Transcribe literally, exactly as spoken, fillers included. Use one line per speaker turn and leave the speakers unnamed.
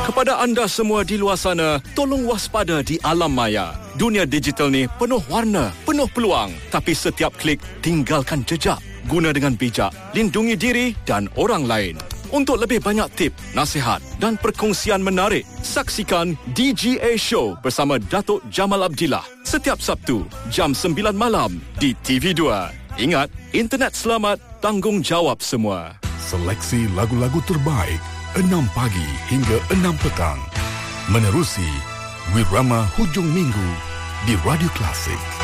Kepada anda semua di luar sana, tolong waspada di alam maya. Dunia digital ni penuh warna, penuh peluang. Tapi setiap klik, tinggalkan jejak. Guna dengan bijak, lindungi diri dan orang lain. Untuk lebih banyak tip, nasihat dan perkongsian menarik, saksikan D G A Show bersama Datuk Jamal Abdillah setiap Sabtu, jam sembilan malam di T V dua. Ingat, internet selamat, tanggungjawab semua.
Seleksi lagu-lagu terbaik enam pagi hingga enam petang. Menerusi Wirama Hujung Minggu di Radio Klasik.